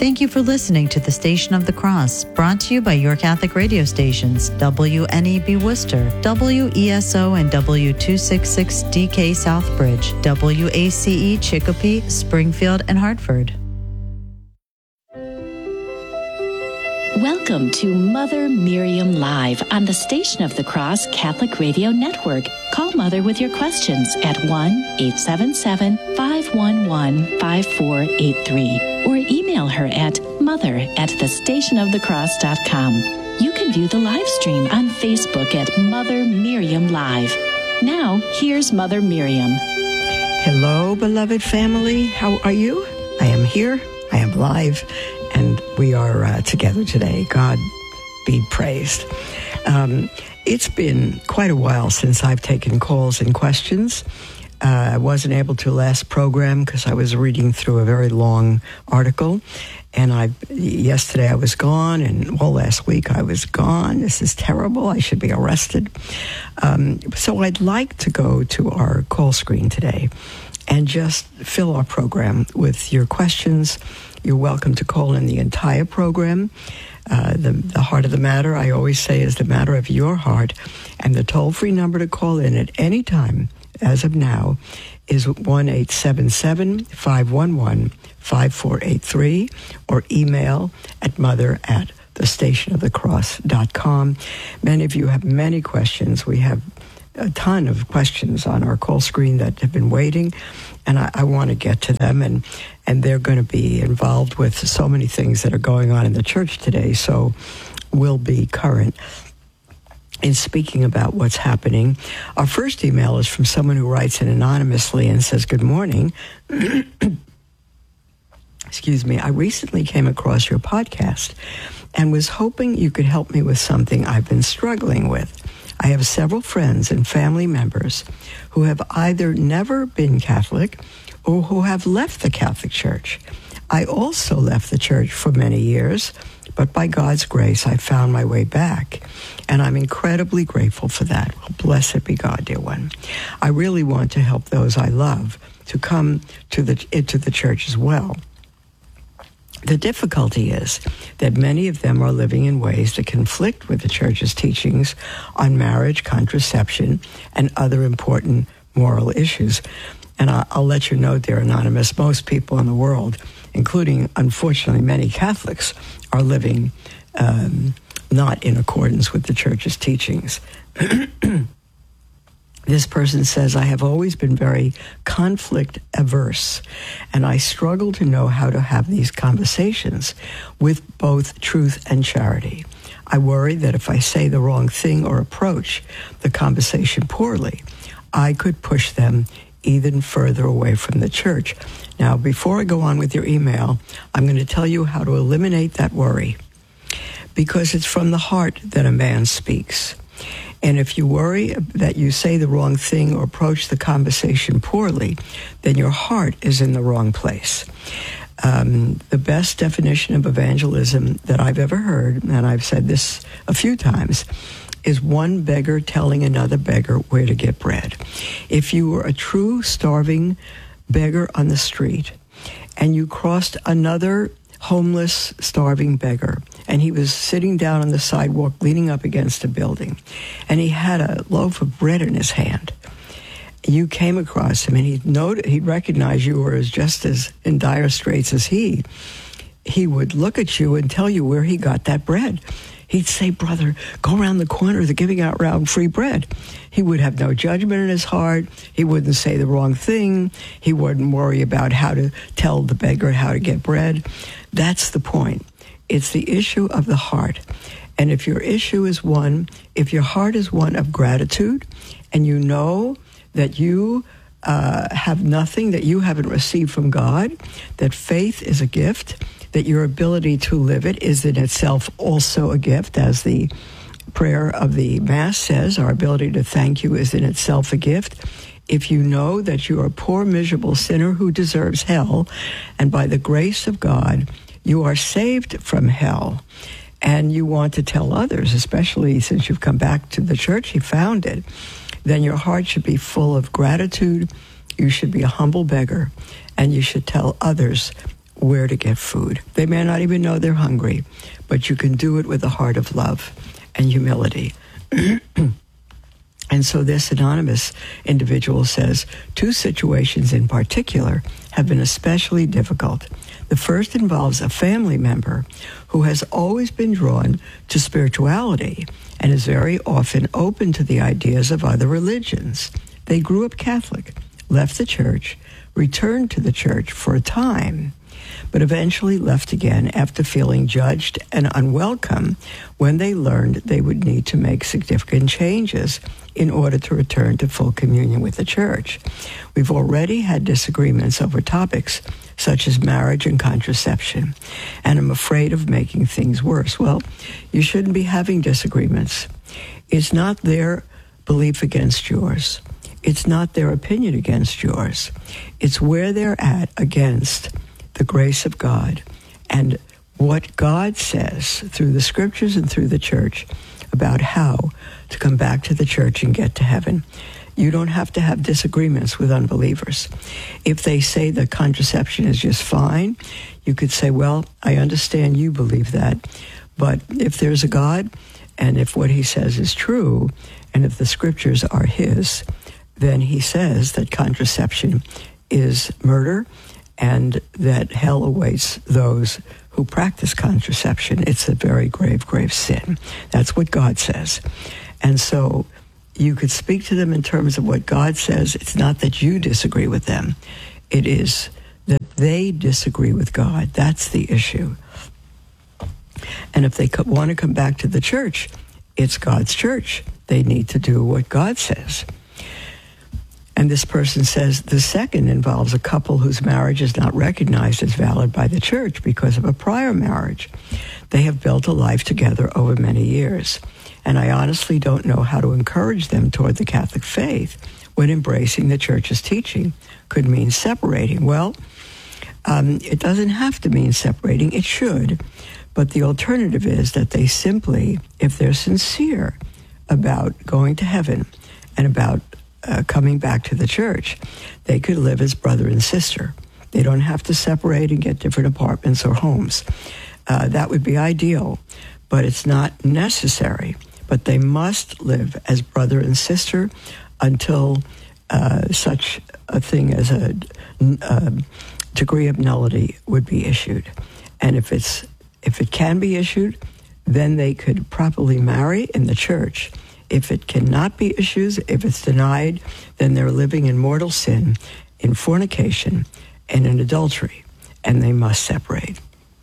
Thank you for listening to the Station of the Cross, brought to you by your Catholic radio stations, WNEB Worcester, WESO and W266DK Southbridge, WACE Chicopee, Springfield, and Hartford. Welcome to Mother Miriam Live on the Station of the Cross Catholic Radio Network. Call Mother with your questions at 1-877-511-5483 or email her at mother@thestationofthecross.com. You can view the live stream on Facebook at Mother Miriam Live. Now, here's Mother Miriam. Hello, beloved family. How are you? I am here. I am live. And we are together today. God be praised. It's been quite a while since I've taken calls and questions. I wasn't able to last program because I was reading through a very long article. And yesterday I was gone, and last week I was gone. This is terrible. I should be arrested. So I'd like to go to our call screen today and just fill our program with your questions. You're welcome to call in the entire program. The heart of the matter, I always say, is the matter of your heart. And the toll-free number to call in at any time, as of now, is 1-877-511-5483 or email at mother@thestationofthecross.com. Many of you have many questions. We have a ton of questions on our call screen that have been waiting, and I want to get to them, and they're going to be involved with so many things that are going on in the church today, so we'll be current in speaking about what's happening. Our first email is from someone who writes in anonymously and says, "Good morning. Excuse me. I recently came across your podcast and was hoping you could help me with something I've been struggling with. I have several friends and family members who have either never been Catholic or who have left the Catholic Church. I also left the church for many years, but by God's grace, I found my way back, and I'm incredibly grateful for that. Well, blessed be God, dear one. I really want to help those I love to come into the church as well. The difficulty is that many of them are living in ways that conflict with the church's teachings on marriage, contraception, and other important moral issues." And I'll let you know, dear Anonymous, most people in the world, including, unfortunately, many Catholics, are living not in accordance with the church's teachings. This person says, "I have always been very conflict averse, and I struggle to know how to have these conversations with both truth and charity. I worry that if I say the wrong thing or approach the conversation poorly, I could push them even further away from the church." Now, before I go on with your email, I'm going to tell you how to eliminate that worry, because it's from the heart that a man speaks. And if you worry that you say the wrong thing or approach the conversation poorly, then your heart is in the wrong place. The best definition of evangelism that I've ever heard, and I've said this a few times, is one beggar telling another beggar where to get bread. If you were a true starving beggar on the street and you crossed another homeless, starving beggar, and he was sitting down on the sidewalk leaning up against a building, and he had a loaf of bread in his hand, you came across him, and he'd recognize you were just as in dire straits as he would look at you and tell you where he got that bread. He'd say, "Brother, go around the corner. They're giving out free bread." He would have no judgment in his heart. He wouldn't say the wrong thing. He wouldn't worry about how to tell the beggar how to get bread. That's the point. It's the issue of the heart. And if your heart is one of gratitude, and you know that you have nothing that you haven't received from God, that faith is a gift, that your ability to live it is in itself also a gift, as the prayer of the Mass says, our ability to thank you is in itself a gift. If you know that you are a poor, miserable sinner who deserves hell, and by the grace of God, you are saved from hell, and you want to tell others, especially since you've come back to the church you founded, then your heart should be full of gratitude. You should be a humble beggar, and you should tell others where to get food. They may not even know they're hungry, but you can do it with a heart of love and humility. And so this anonymous individual says, 2 situations in particular have been especially difficult. The first involves a family member who has always been drawn to spirituality and is very often open to the ideas of other religions. They grew up Catholic, left the church, returned to the church for a time, but eventually left again after feeling judged and unwelcome when they learned they would need to make significant changes in order to return to full communion with the church. We've already had disagreements over topics such as marriage and contraception, and I'm afraid of making things worse. Well, you shouldn't be having disagreements. It's not their belief against yours. It's not their opinion against yours. It's where they're at against the grace of God and what God says through the scriptures and through the church about how to come back to the church and get to heaven. You don't have to have disagreements with unbelievers. If they say that contraception is just fine, you could say, well, I understand you believe that, but if there's a God, and if what he says is true, and if the scriptures are his, then he says that contraception is murder and that hell awaits those who practice contraception. It's a very grave, grave sin. That's what God says. And so you could speak to them in terms of what God says. It's not that you disagree with them. It is that they disagree with God. That's the issue. And if they want to come back to the church, it's God's church. They need to do what God says. And this person says the second involves a couple whose marriage is not recognized as valid by the church because of a prior marriage. They have built a life together over many years, and I honestly don't know how to encourage them toward the Catholic faith when embracing the church's teaching could mean separating. Well, it doesn't have to mean separating. It should. But the alternative is that they simply, if they're sincere about going to heaven and about coming back to the church, they could live as brother and sister. They don't have to separate and get different apartments or homes. That would be ideal, but it's not necessary. But they must live as brother and sister until such a thing as a degree of nullity would be issued. And if it can be issued, then they could properly marry in the church. If it cannot be issued, if it's denied, then they're living in mortal sin, in fornication, and in adultery, and they must separate.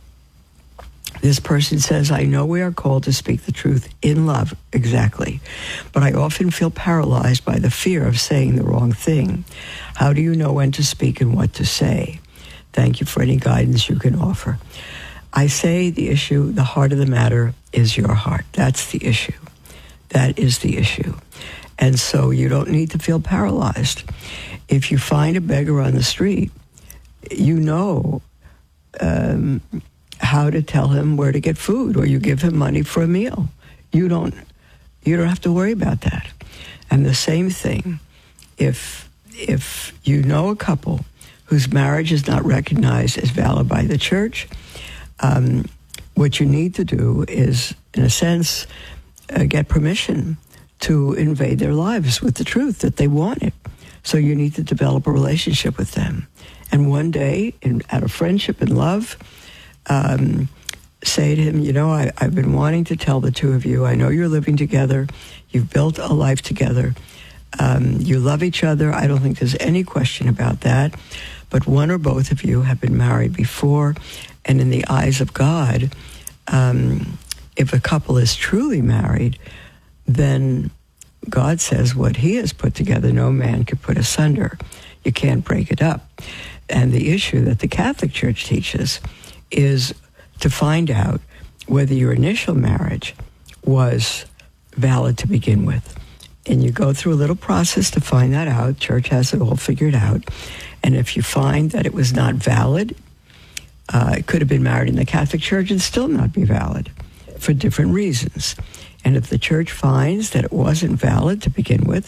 This person says, I know we are called to speak the truth in love, exactly, but I often feel paralyzed by the fear of saying the wrong thing. How do you know when to speak and what to say? Thank you for any guidance you can offer. I say the issue, the heart of the matter is your heart. That's the issue. That is the issue. And so you don't need to feel paralyzed. If you find a beggar on the street, you know how to tell him where to get food, or you give him money for a meal. You don't have to worry about that. And the same thing, if you know a couple whose marriage is not recognized as valid by the church, what you need to do is, in a sense, get permission to invade their lives with the truth that they want it. So you need to develop a relationship with them. And one day, out of friendship and love, say to him, I've been wanting to tell the two of you, I know you're living together, you've built a life together, you love each other, I don't think there's any question about that, but one or both of you have been married before, and in the eyes of God, if a couple is truly married, then God says what he has put together, no man can put asunder. You can't break it up. And the issue that the Catholic Church teaches is to find out whether your initial marriage was valid to begin with. And you go through a little process to find that out. Church has it all figured out. And if you find that it was not valid, it could have been married in the Catholic Church and still not be valid for different reasons. And if the church finds that it wasn't valid to begin with,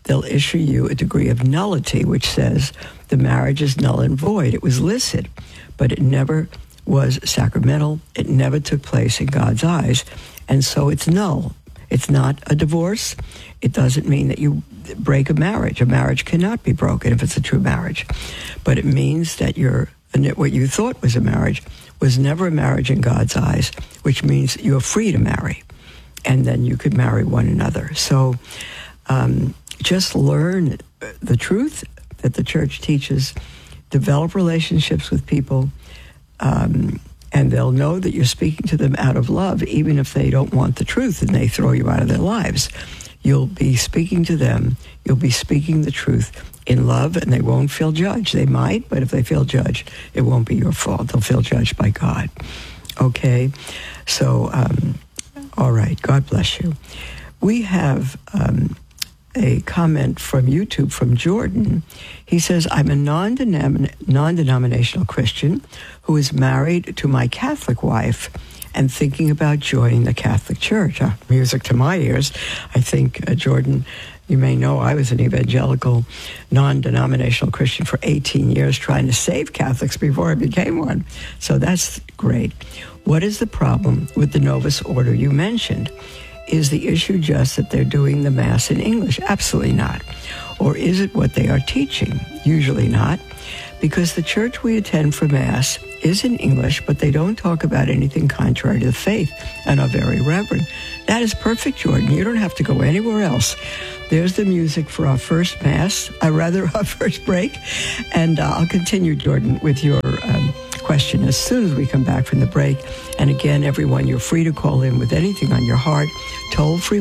they'll issue you a degree of nullity, which says the marriage is null and void. It was licit, but it never was sacramental. It never took place in God's eyes, and so it's null. It's not a divorce. It doesn't mean that you break a marriage. A marriage cannot be broken if it's a true marriage. But it means that what you thought was a marriage was never a marriage in God's eyes, which means you're free to marry. And then you could marry one another. So just learn the truth that the church teaches. Develop relationships with people, and they'll know that you're speaking to them out of love, even if they don't want the truth and they throw you out of their lives. You'll be speaking to them. You'll be speaking the truth in love, and they won't feel judged. They might, but if they feel judged, it won't be your fault. They'll feel judged by God. Okay? So, all right. God bless you. We have a comment from YouTube from Jordan. He says, I'm a non-denominational Christian who is married to my Catholic wife and thinking about joining the Catholic Church. Music to my ears. I think, Jordan, you may know I was an evangelical, non-denominational Christian for 18 years trying to save Catholics before I became one. So that's great. What is the problem with the Novus Order you mentioned? Is the issue just that they're doing the Mass in English? Absolutely not. Or is it what they are teaching? Usually not. Because the church we attend for Mass is in English, but they don't talk about anything contrary to the faith and are very reverent. That is perfect, Jordan. You don't have to go anywhere else. There's the music for our first Mass, our first break. And I'll continue, Jordan, with your question as soon as we come back from the break. And again, everyone, you're free to call in with anything on your heart. Toll free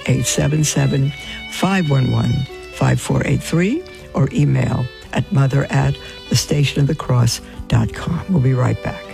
1-877-511-5483 or email at mother@thestationofthecross.com. We'll be right back.